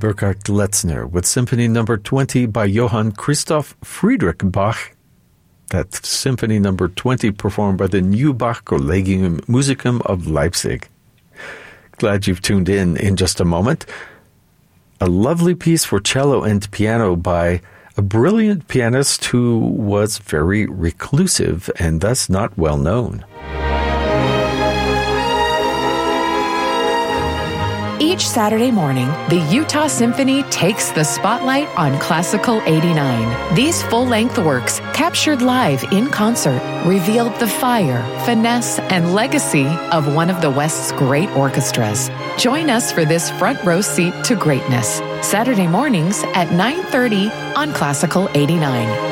Burkhard Letzner with Symphony Number 20 by Johann Christoph Friedrich Bach. That's Symphony Number 20 performed by the Neubach Collegium Musicum of Leipzig. Glad you've tuned in just a moment. A lovely piece for cello and piano by a brilliant pianist who was very reclusive and thus not well known. Each Saturday morning, the Utah Symphony takes the spotlight on Classical 89. These full-length works, captured live in concert, revealed the fire, finesse, and legacy of one of the West's great orchestras. Join us for this front row seat to greatness. Saturday mornings at 9:30 on Classical 89.